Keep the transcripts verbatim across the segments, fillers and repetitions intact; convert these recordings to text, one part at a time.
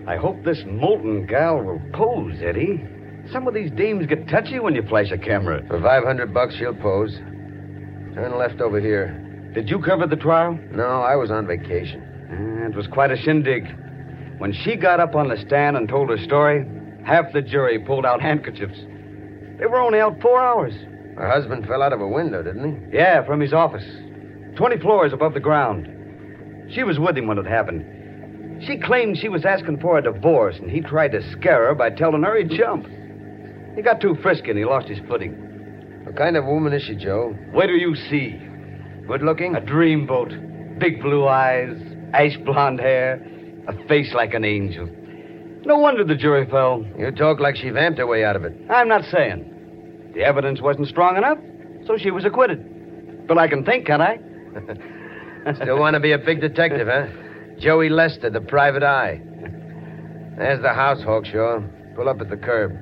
I hope this Moulton gal will pose, Eddie. Some of these dames get touchy when you flash a camera. For five hundred bucks, she'll pose. Turn left over here. Did you cover the trial? No, I was on vacation. Uh, it was quite a shindig. When she got up on the stand and told her story, half the jury pulled out handkerchiefs. They were only out four hours. Her husband fell out of a window, didn't he? Yeah, from his office. Twenty floors above the ground. She was with him when it happened. She claimed she was asking for a divorce, and he tried to scare her by telling her he'd jump. He got too frisky, and he lost his footing. What kind of woman is she, Joe? Wait till you see. Good looking? A dreamboat. Big blue eyes, ash blonde hair, a face like an angel. No wonder the jury fell. You talk like she vamped her way out of it. I'm not saying. The evidence wasn't strong enough, so she was acquitted. But I can think, can't I? Still want to be a big detective, huh? Joey Lester, the private eye. There's the house, Hawkshaw. Pull up at the curb.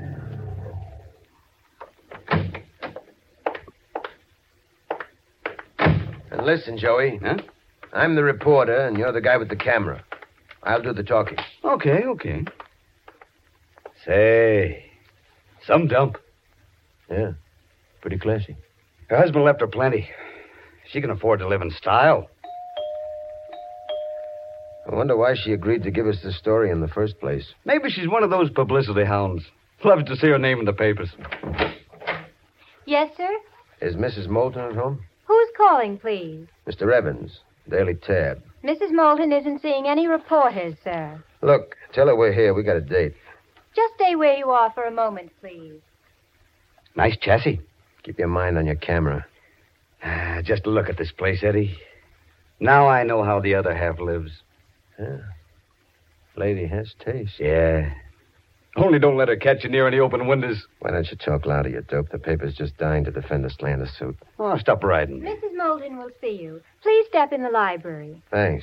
And listen, Joey. Huh? I'm the reporter, and you're the guy with the camera. I'll do the talking. Okay, okay. Say, some dump. Yeah, pretty classy. Her husband left her plenty. She can afford to live in style. I wonder why she agreed to give us the story in the first place. Maybe she's one of those publicity hounds. Loves to see her name in the papers. Yes, sir? Is Missus Moulton at home? Who's calling, please? Mister Evans, Daily Tab. Missus Moulton isn't seeing any reporters, sir. Look, tell her we're here. We got a date. Just stay where you are for a moment, please. Nice chassis. Keep your mind on your camera. Ah, just look at this place, Eddie. Now I know how the other half lives. Yeah. Lady has taste. Yeah. Only don't let her catch you near any open windows. Why don't you talk louder, you dope? The paper's just dying to defend a slander suit. Oh, stop riding. Missus Moulton will see you. Please step in the library. Thanks.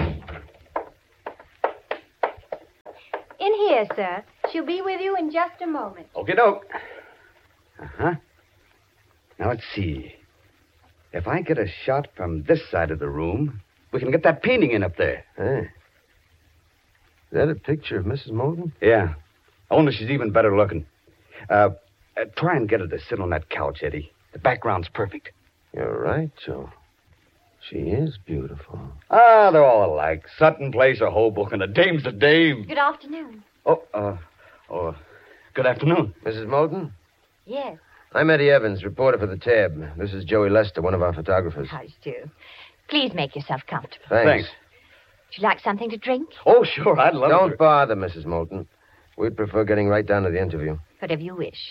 In here, sir. She'll be with you in just a moment. Okie doke. Uh-huh. Now, let's see. If I get a shot from this side of the room, we can get that painting in up there. Hey. Is that a picture of Missus Moulton? Yeah. Only she's even better looking. Uh, uh, try and get her to sit on that couch, Eddie. The background's perfect. You're right, Joe. She is beautiful. Ah, they're all alike. Sutton Place or Hoboken. A dame's a dame. Good afternoon. Oh, uh, oh, good afternoon. Missus Moulton? Yes. I'm Eddie Evans, reporter for the Tab. This is Joey Lester, one of our photographers. How do you do? Please make yourself comfortable. Thanks. Thanks. Would you like something to drink? Oh, sure, I'd love Don't to. bother, Missus Moulton. We'd prefer getting right down to the interview. Whatever you wish.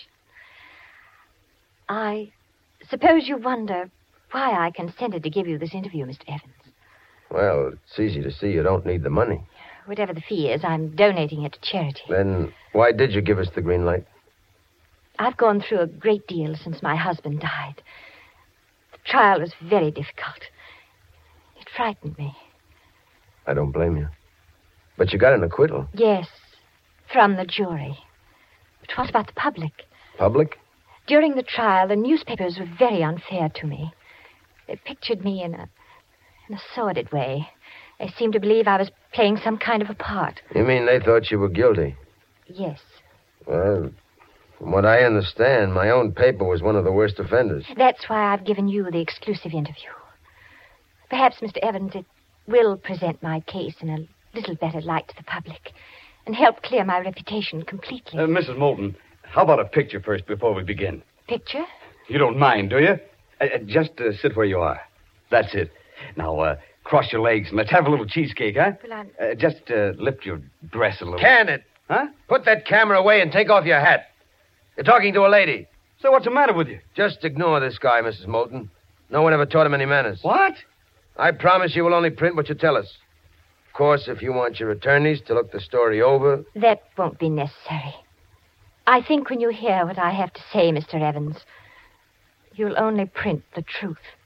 I suppose you wonder why I consented to give you this interview, Mister Evans. Well, it's easy to see you don't need the money. Whatever the fee is, I'm donating it to charity. Then why did you give us the green light? I've gone through a great deal since my husband died. The trial was very difficult. It frightened me. I don't blame you. But you got an acquittal. Yes, from the jury. But what about the public? Public? During the trial, the newspapers were very unfair to me. They pictured me in a, in a sordid way. They seemed to believe I was playing some kind of a part. You mean they thought you were guilty? Yes. Well, from what I understand, my own paper was one of the worst offenders. That's why I've given you the exclusive interview. Perhaps, Mister Evans, it will present my case in a little better light to the public and help clear my reputation completely. Uh, Missus Moulton, how about a picture first before we begin? Picture? You don't mind, do you? Uh, uh, just uh, sit where you are. That's it. Now, uh, cross your legs and let's have a little cheesecake, huh? Well, I'm... Uh, just uh, lift your dress a little. Can it? Huh? Put that camera away and take off your hat. You're talking to a lady. So what's the matter with you? Just ignore this guy, Missus Moulton. No one ever taught him any manners. What? I promise you will only print what you tell us. Of course, if you want your attorneys to look the story over... That won't be necessary. I think when you hear what I have to say, Mister Evans, you'll only print the truth.